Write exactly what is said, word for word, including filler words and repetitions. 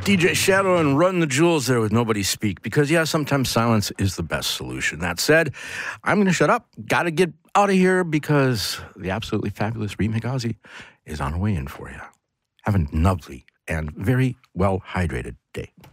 D J Shadow and Run the Jewels there with Nobody Speak, because, yeah, sometimes silence is the best solution. That said, I'm going to shut up. Got to get out of here because the absolutely fabulous Reem Higazi is on her way in for you. Have a lovely and very well-hydrated day.